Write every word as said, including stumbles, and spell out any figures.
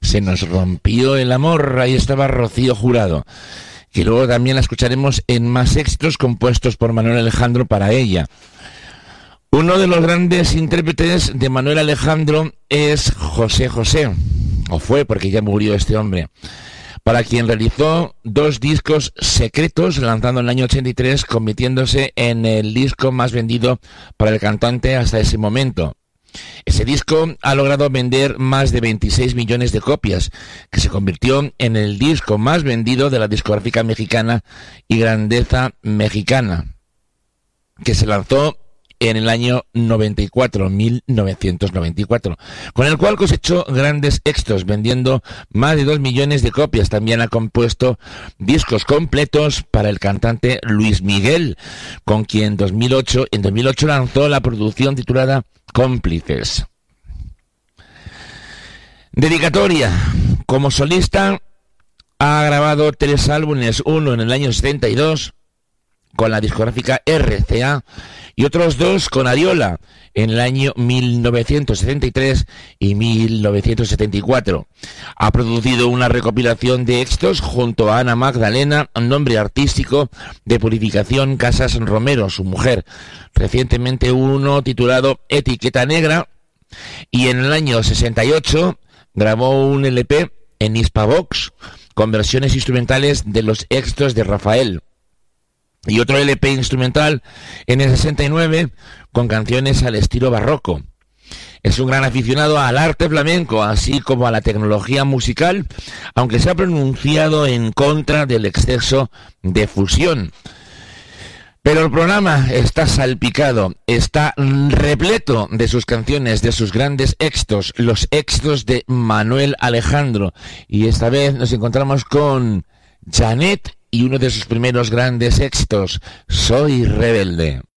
Se nos rompió el amor, ahí estaba Rocío Jurado, que luego también la escucharemos en más éxitos compuestos por Manuel Alejandro para ella. Uno de los grandes intérpretes de Manuel Alejandro es José José, o fue porque ya murió este hombre, para quien realizó dos discos secretos, lanzando en el año ochenta y tres, convirtiéndose en el disco más vendido para el cantante hasta ese momento. Ese disco ha logrado vender más de veintiséis millones de copias, que se convirtió en el disco más vendido de la discográfica mexicana y Grandeza Mexicana, que se lanzó en el año noventa y cuatro, mil novecientos noventa y cuatro, con el cual cosechó grandes éxitos, vendiendo más de dos millones de copias. También ha compuesto discos completos para el cantante Luis Miguel, con quien dos mil ocho, en dos mil ocho lanzó la producción titulada Cómplices. Dedicatoria. Como solista ha grabado tres álbumes, uno en el año setenta y dos con la discográfica R C A y otros dos con Ariola en el año mil novecientos setenta y tres y mil novecientos setenta y cuatro. Ha producido una recopilación de éxitos junto a Ana Magdalena, nombre artístico de Purificación Casas Romero, su mujer. Recientemente uno titulado Etiqueta Negra, y en el año sesenta y ocho grabó un L P en Hispavox con versiones instrumentales de los éxitos de Rafael, y otro L P instrumental en el sesenta y nueve con canciones al estilo barroco. Es un gran aficionado al arte flamenco, así como a la tecnología musical, aunque se ha pronunciado en contra del exceso de fusión. Pero el programa está salpicado, está repleto de sus canciones, de sus grandes éxitos, los éxitos de Manuel Alejandro. Y esta vez nos encontramos con Janet y uno de sus primeros grandes éxitos, Soy Rebelde.